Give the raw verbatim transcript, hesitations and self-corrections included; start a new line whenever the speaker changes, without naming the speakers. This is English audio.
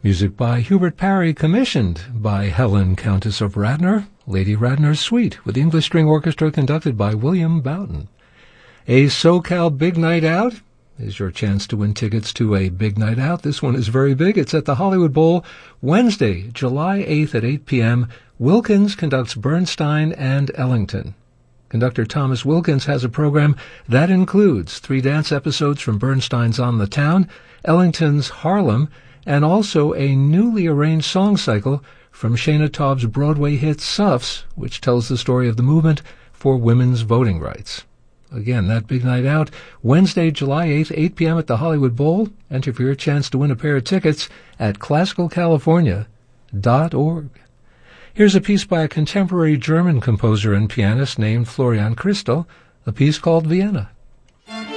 Music by Hubert Parry, commissioned by Helen, Countess of Radnor, Lady Radnor's Suite, with the English String Orchestra conducted by William Boughton. A SoCal Big Night Out is your chance to win tickets to a big night out. This one is very big. It's at the Hollywood Bowl, Wednesday, July eighth at eight p.m. Wilkins conducts Bernstein and Ellington. Conductor Thomas Wilkins has a program that includes three dance episodes from Bernstein's On the Town, Ellington's Harlem, and also a newly arranged song cycle from Shana Taub's Broadway hit Suffs, which tells the story of the movement for women's voting rights. Again, that big night out, Wednesday, July eighth, eight p.m. at the Hollywood Bowl. Enter for your chance to win a pair of tickets at classical california dot org. Here's a piece by a contemporary German composer and pianist named Florian Christel, a piece called Vienna.